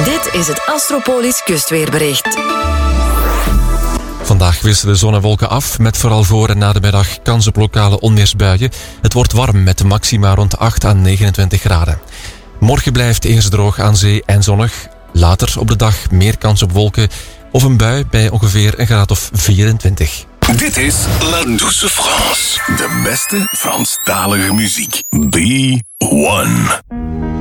Dit is het Astropolis kustweerbericht. Vandaag wisselen zon en wolken af, met vooral voor en na de middag kans op lokale onweersbuien. Het wordt warm met de maxima rond 8 à 29 graden. Morgen blijft eerst droog aan zee en zonnig. Later op de dag meer kans op wolken of een bui bij ongeveer een graad of 24. Dit is La Douce France. De beste Franstalige muziek. B1.